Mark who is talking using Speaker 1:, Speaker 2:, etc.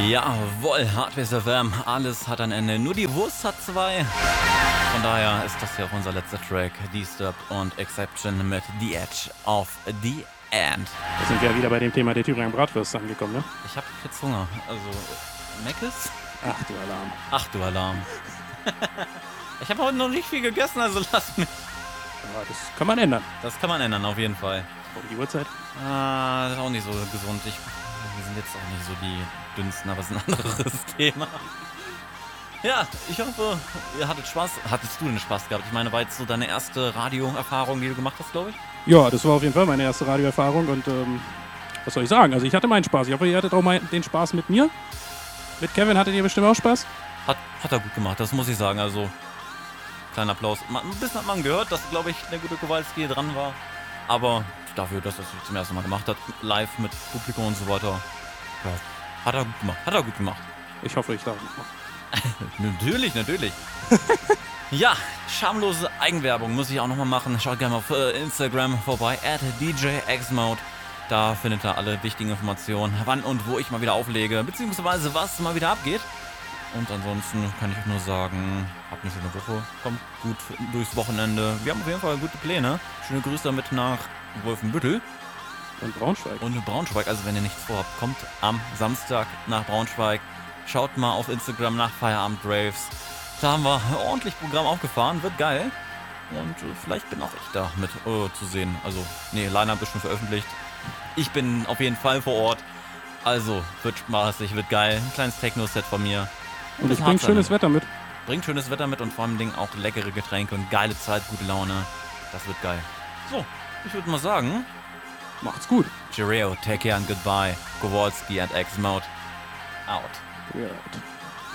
Speaker 1: Jawohl, Hardware's FM, alles hat ein Ende, nur die Wurst hat zwei. Von daher ist das ja auch unser letzter Track, Disturbed und Exception mit The Edge of the End.
Speaker 2: Da sind wir ja wieder bei dem Thema der Thüringer Bratwürste angekommen, ne?
Speaker 1: Ich hab jetzt Hunger, also Meckes?
Speaker 2: Ach du Alarm.
Speaker 1: Ach du Alarm. Ich habe heute noch nicht viel gegessen, also lass mich.
Speaker 2: Aber das kann man ändern.
Speaker 1: Das kann man ändern, auf jeden Fall.
Speaker 2: Um die Uhrzeit?
Speaker 1: Das ist auch nicht so gesund. Wir sind jetzt auch nicht so die dünnsten, aber es ist ein anderes Thema. Ja, ich hoffe, ihr hattet Spaß. Hattest du denn Spaß gehabt? Ich meine, war jetzt so deine erste Radioerfahrung, die du gemacht hast, glaube ich?
Speaker 2: Ja, das war auf jeden Fall meine erste Radioerfahrung und was soll ich sagen? Also ich hatte meinen Spaß. Ich hoffe, ihr hattet auch mal den Spaß mit mir. Mit Kevin hattet ihr bestimmt auch Spaß?
Speaker 1: Hat er gut gemacht, das muss ich sagen. Also, kleiner Applaus. Ein bisschen hat man gehört, dass, glaube ich, der gute Kowalski dran war. Aber dafür, dass er es zum ersten Mal gemacht hat, live mit Publikum und so weiter, ja, hat er gut gemacht.
Speaker 2: Ich hoffe, ich darf noch.
Speaker 1: Natürlich. Ja, schamlose Eigenwerbung muss ich auch nochmal machen. Schaut gerne mal auf Instagram vorbei, @DJXmode. Da findet ihr alle wichtigen Informationen, wann und wo ich mal wieder auflege, beziehungsweise was mal wieder abgeht. Und ansonsten kann ich euch nur sagen, habt eine schöne Woche, kommt gut durchs Wochenende. Wir haben auf jeden Fall gute Pläne. Schöne Grüße damit nach Wolfenbüttel.
Speaker 2: Und Braunschweig.
Speaker 1: Und Braunschweig, also wenn ihr nichts vorhabt, kommt am Samstag nach Braunschweig. Schaut mal auf Instagram nach Feierabend Raves. Da haben wir ordentlich Programm aufgefahren, wird geil. Und vielleicht bin auch ich da mit zu sehen. Also, nee, Line-Up ist schon veröffentlicht. Ich bin auf jeden Fall vor Ort. Also, wird spaßig, wird geil. Ein kleines Techno-Set von mir.
Speaker 2: Und ich bringe schönes Wetter mit.
Speaker 1: Bringt schönes Wetter mit und vor allem auch leckere Getränke und geile Zeit, gute Laune. Das wird geil. So, ich würde mal sagen,
Speaker 2: macht's gut.
Speaker 1: Cheerio, take care and goodbye. Kowalski and X-Mode. Out.
Speaker 2: Ja.